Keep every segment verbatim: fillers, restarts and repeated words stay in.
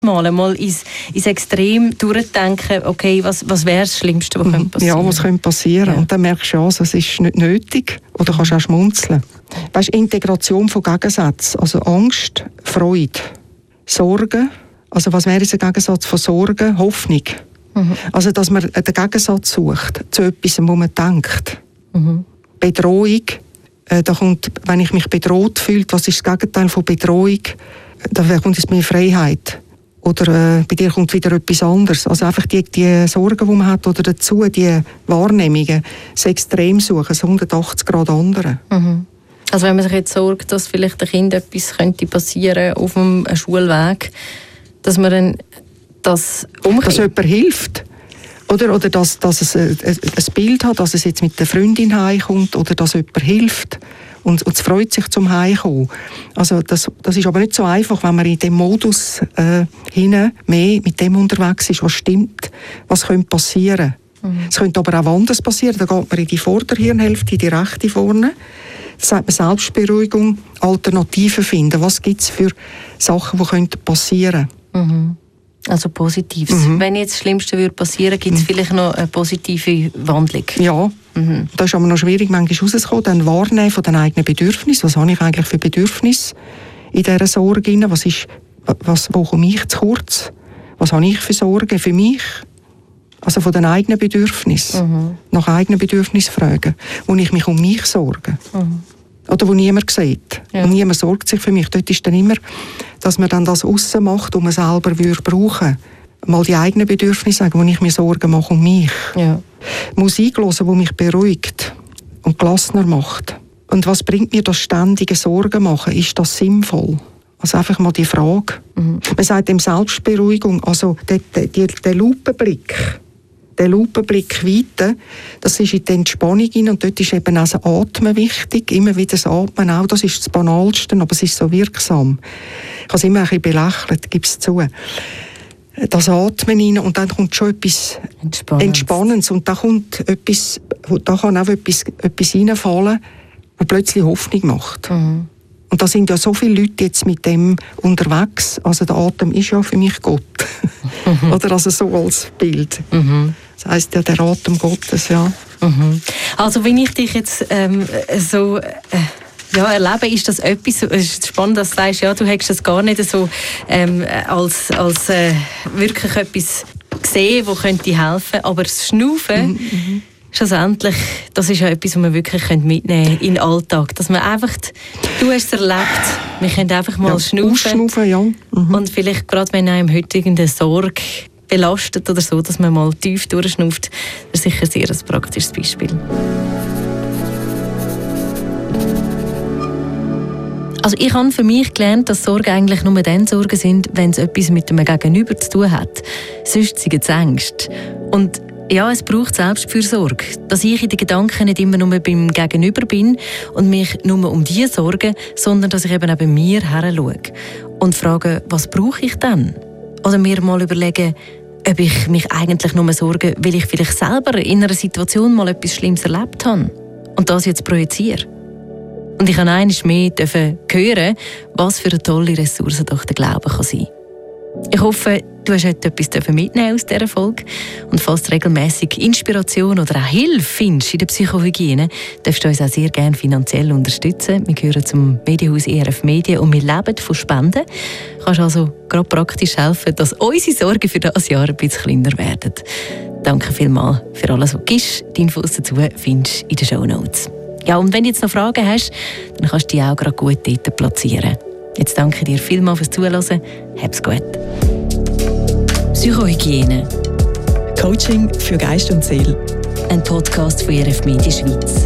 Mal, mal ins, ins Extrem durchdenken, okay, was, was wäre das Schlimmste, was mhm. könnte passieren? Ja, was könnte passieren? Ja. Und dann merkst du ja, also, es ist nicht nötig. Oder kannst auch schmunzeln. Weißt, Integration von Gegensätzen, also Angst, Freude, Sorge. Also was wäre der Gegensatz von Sorge? Hoffnung. Mhm. Also dass man den Gegensatz sucht zu etwas, wo man denkt. Mhm. Bedrohung, äh, da kommt, wenn ich mich bedroht fühle, was ist das Gegenteil von Bedrohung? Da kommt es mir Freiheit. Oder äh, bei dir kommt wieder etwas anderes. Also einfach die, die Sorgen, die man hat, oder dazu die Wahrnehmungen, das Extrem suchen, das hundertachtzig Grad andere. Mhm. Also wenn man sich jetzt sorgt, dass vielleicht dem Kind etwas könnte passieren auf dem Schulweg, dass man dann das umkehrt? Dass jemand hilft. Oder, oder dass, dass es ein, ein Bild hat, dass es jetzt mit der Freundin heimkommt, oder dass jemand hilft. Und, und es freut sich zum Heimkommen. Also das, das ist aber nicht so einfach, wenn man in dem Modus äh, hinein mehr mit dem unterwegs ist, was stimmt, was könnte passieren. Mhm. Es könnte aber auch anders passieren. Da geht man in die Vorderhirnhälfte, in die rechte vorne. Das sagt man Selbstberuhigung, Alternativen finden. Was gibt es für Sachen, die könnten passieren? Mhm. Also Positives. Mhm. Wenn jetzt das Schlimmste würde passieren, gibt es mhm. vielleicht noch eine positive Wandlung? Ja, mhm. das ist aber noch schwierig, manchmal rauszukommen. Dann wahrnehmen von den eigenen Bedürfnissen. Was habe ich eigentlich für Bedürfnisse in dieser Sorge? Was ist, was, wo komme ich zu kurz? Was habe ich für Sorgen für mich? Also von den eigenen Bedürfnissen. Mhm. Nach eigenen Bedürfnissen fragen. Wo ich mich um mich sorge. Mhm. Oder wo niemand sieht. Ja. Und niemand sorgt sich für mich. Dort ist dann immer, dass man dann das aussen macht, um man selber würde brauchen. Mal die eigenen Bedürfnisse sagen, wo ich mir Sorgen mache um mich. Ja. Musik hören, die mich beruhigt und gelassener macht. Und was bringt mir das ständige Sorgen machen? Ist das sinnvoll? Also einfach mal die Frage. Mhm. Man sagt dem Selbstberuhigung, also der, der, der Lupenblick, der Lupenblick weiter, das ist in die Entspannung hinein, und dort ist eben auch das Atmen wichtig, immer wieder das Atmen auch, das ist das Banalste, aber es ist so wirksam. Ich habe es immer ein bisschen belächelt, gebe es zu. Das Atmen hinein, und dann kommt schon etwas Entspannendes, Entspannendes, und da kommt etwas, da kann auch etwas, etwas reinfallen, was plötzlich Hoffnung macht. Mhm. Und da sind ja so viele Leute jetzt mit dem unterwegs. Also der Atem ist ja für mich Gott. Mhm. Oder also so als Bild. Mhm. Das heisst ja der Atem Gottes, ja. Mhm. Also wenn ich dich jetzt ähm, so äh, ja, erlebe, ist das etwas, es ist spannend, dass du sagst, ja, du hättest das gar nicht so ähm, als, als äh, wirklich etwas gesehen, das könnte helfen. Aber das Schnaufen, mhm. schlussendlich, das ist ja etwas, was man wirklich mitnehmen kann in den Alltag. Dass man einfach, du hast es erlebt, wir können einfach mal ja, schnaufen. Ja. Mhm. Und vielleicht gerade, wenn einem heute irgendeine Sorge belastet oder so, dass man mal tief durchschnauft, das ist sicher sehr ein praktisches Beispiel. Also ich habe für mich gelernt, dass Sorgen eigentlich nur dann Sorgen sind, wenn es etwas mit dem Gegenüber zu tun hat. Sonst sind es Ängste. Und ja, es braucht Selbstfürsorge, dass ich in den Gedanken nicht immer nur beim Gegenüber bin und mich nur um die sorge, sondern dass ich eben auch bei mir her schaue und frage, was brauche ich denn? Oder mir mal überlegen, ob ich mich eigentlich nur sorge, weil ich vielleicht selber in einer Situation mal etwas Schlimmes erlebt habe und das jetzt projiziere. Und ich habe einmal mehr hören, was für eine tolle Ressource doch der Glaube kann sein. Ich hoffe, du hast heute etwas mitnehmen aus dieser Folge. Und falls du regelmässig Inspiration oder auch Hilfe findest in der Psychohygiene, darfst du uns auch sehr gerne finanziell unterstützen. Wir gehören zum Medienhaus E R F Medien und wir leben von Spenden. Du kannst also gerade praktisch helfen, dass unsere Sorgen für dieses Jahr ein bisschen kleiner werden. Danke vielmals für alles, was du gibst. Die Infos dazu findest du in den Shownotes. Ja, und wenn du jetzt noch Fragen hast, dann kannst du die auch gerade gut dort platzieren. Jetzt danke ich dir vielmals fürs Zuhören. Hab's gut. Psychohygiene. Coaching für Geist und Seele. Ein Podcast von E R F Medien Schweiz.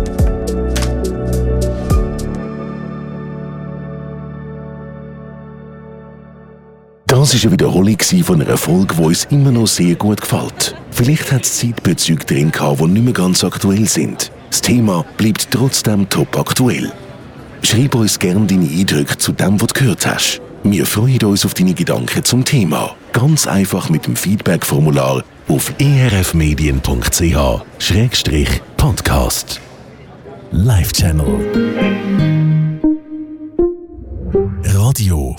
Das war eine Wiederholung von einer Folge, die uns immer noch sehr gut gefällt. Vielleicht hat es Zeitbezüge drin gehabt, die nicht mehr ganz aktuell sind. Das Thema bleibt trotzdem top aktuell. Schreib uns gerne deine Eindrücke zu dem, was du gehört hast. Wir freuen uns auf deine Gedanken zum Thema. Ganz einfach mit dem Feedback-Formular auf e r f medien punkt c h schrägstrich podcast. Live Channel. Radio